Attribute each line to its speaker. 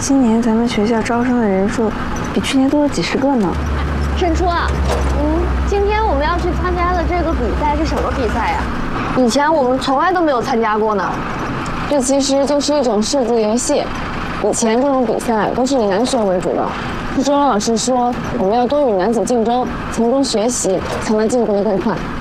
Speaker 1: 今年咱们学校招生的人数比去年多了几十个呢。
Speaker 2: 沈初啊，今天我们要去参加的这个比赛是什么比赛呀？以前我们从来都没有参加过呢。这其实就是一种数字游戏。以前这种比赛都是以男生为主的。周老师说，我们要多与男子竞争，从中学习，才能进步得更快。